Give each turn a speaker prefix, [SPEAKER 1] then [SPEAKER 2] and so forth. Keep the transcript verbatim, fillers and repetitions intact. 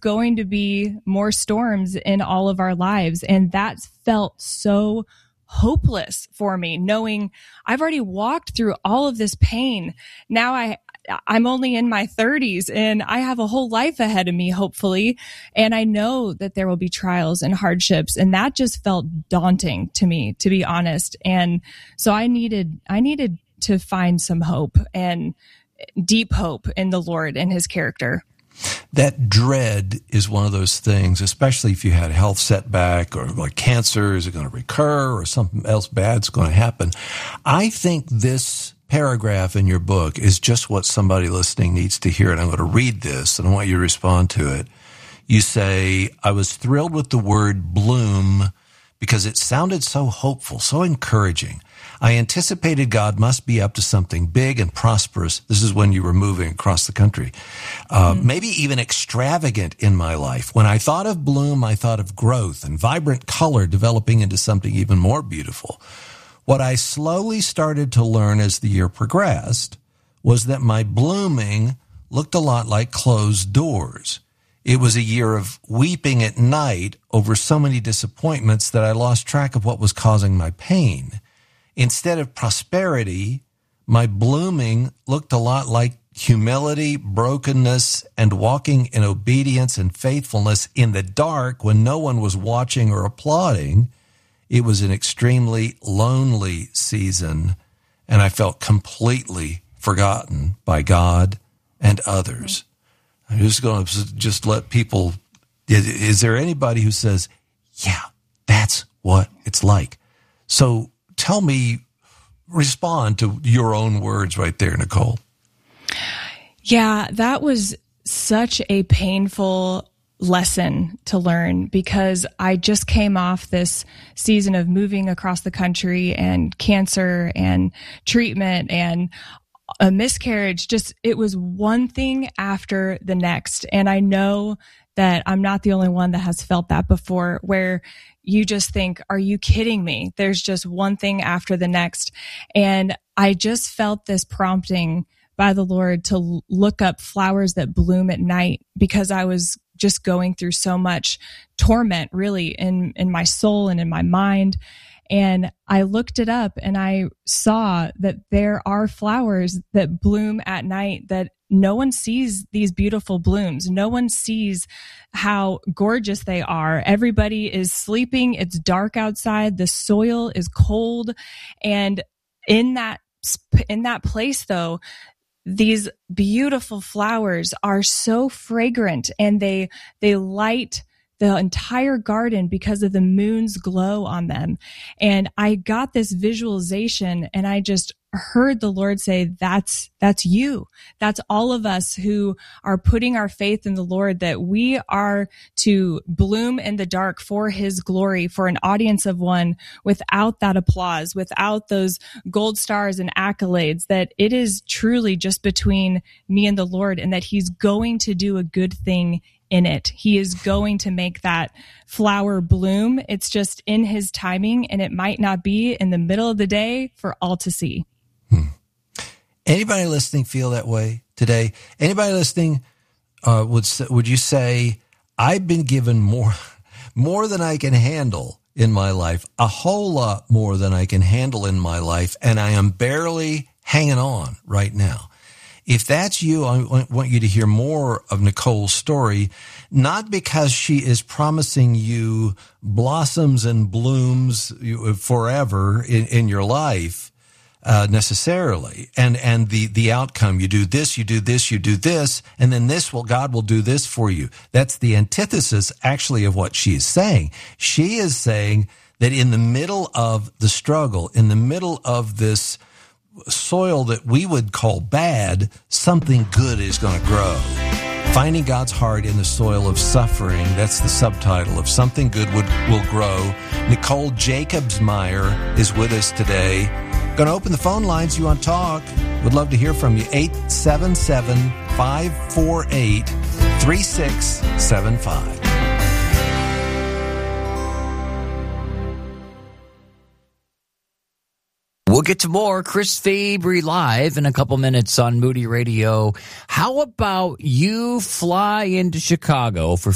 [SPEAKER 1] going to be more storms in all of our lives. And that felt so hopeless for me, knowing I've already walked through all of this pain. Now I, I'm only in my thirties and I have a whole life ahead of me, hopefully. And I know that there will be trials and hardships. And that just felt daunting to me, to be honest. And so I needed, I needed to find some hope and deep hope in the Lord and his character.
[SPEAKER 2] That dread is one of those things, especially if you had a health setback or like cancer, is it going to recur or something else bad's going to happen? I think this paragraph in your book is just what somebody listening needs to hear. And I'm going to read this and I want you to respond to it. You say, I was thrilled with the word bloom because it sounded so hopeful, so encouraging. I anticipated God must be up to something big and prosperous. This is when you were moving across the country. Uh, mm-hmm. Maybe even extravagant in my life. When I thought of bloom, I thought of growth and vibrant color developing into something even more beautiful. What I slowly started to learn as the year progressed was that my blooming looked a lot like closed doors. It was a year of weeping at night over so many disappointments that I lost track of what was causing my pain. Instead of prosperity, my blooming looked a lot like humility, brokenness, and walking in obedience and faithfulness in the dark when no one was watching or applauding. It was an extremely lonely season, and I felt completely forgotten by God and others. I'm just going to just let people, is there anybody who says, yeah, that's what it's like? So tell me, respond to your own words right there, Nicole.
[SPEAKER 1] Yeah, that was such a painful lesson to learn because I just came off this season of moving across the country and cancer and treatment and a miscarriage. Just, it was one thing after the next. And I know that I'm not the only one that has felt that before, where you just think, are you kidding me? There's just one thing after the next. And I just felt this prompting by the Lord to look up flowers that bloom at night because I was just going through so much torment really in, in my soul and in my mind. And I looked it up and I saw that there are flowers that bloom at night that no one sees these beautiful blooms. No one sees how gorgeous they are. Everybody is sleeping. It's dark outside. The soil is cold. And in that, in that place though, these beautiful flowers are so fragrant and they, they light the entire garden because of the moon's glow on them. And I got this visualization and I just heard the Lord say, that's, that's you. That's all of us who are putting our faith in the Lord, that we are to bloom in the dark for his glory, for an audience of one, without that applause, without those gold stars and accolades, that it is truly just between me and the Lord, and that he's going to do a good thing in it. He is going to make that flower bloom. It's just in his timing, and it might not be in the middle of the day for all to see.
[SPEAKER 2] Hmm. Anybody listening feel that way today? Anybody listening uh, would would you say, I've been given more, more than I can handle in my life, a whole lot more than I can handle in my life, and I am barely hanging on right now? If that's you, I want you to hear more of Nicole's story, not because she is promising you blossoms and blooms forever in, in your life, uh, necessarily. And, and the, the outcome, you do this, you do this, you do this, and then this will, God will do this for you. That's the antithesis actually of what she is saying. She is saying that in the middle of the struggle, in the middle of this soil that we would call bad, something good is going to grow. Finding God's heart in the soil of suffering, that's the subtitle of Something Good Would Will Grow. Nicole Jacobsmeyer is with us today. Going to open the phone lines. You want to talk? Would love to hear from you. eight seven seven, five four eight, three six seven five.
[SPEAKER 3] We'll get to more Chris Fabry live in a couple minutes on Moody Radio. How about you fly into Chicago for